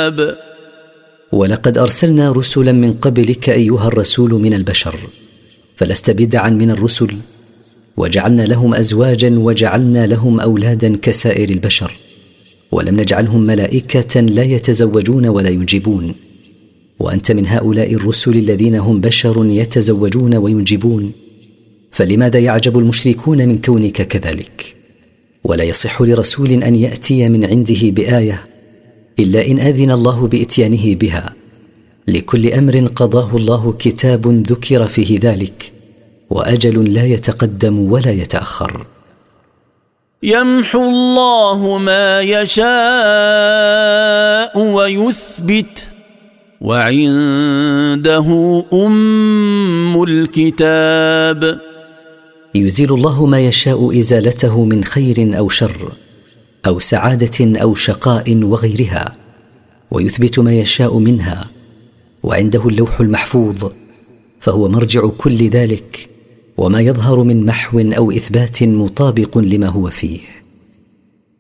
الكتاب. ولقد أرسلنا رسلا من قبلك أيها الرسول من البشر، فلست بدعا من الرسل، وجعلنا لهم أزواجا وجعلنا لهم أولادا كسائر البشر، ولم نجعلهم ملائكة لا يتزوجون ولا ينجبون، وأنت من هؤلاء الرسل الذين هم بشر يتزوجون وينجبون، فلماذا يعجب المشركون من كونك كذلك؟ ولا يصح لرسول أن يأتي من عنده بآية إلا إن أذن الله بإتيانه بها، لكل أمر قضاه الله كتاب ذكر فيه ذلك، وأجل لا يتقدم ولا يتأخر. يمحو الله ما يشاء ويثبت، وعنده أم الكتاب. يزيل الله ما يشاء إزالته من خير أو شر أو سعادة أو شقاء وغيرها، ويثبت ما يشاء منها، وعنده اللوح المحفوظ، فهو مرجع كل ذلك، وما يظهر من محو أو إثبات مطابق لما هو فيه.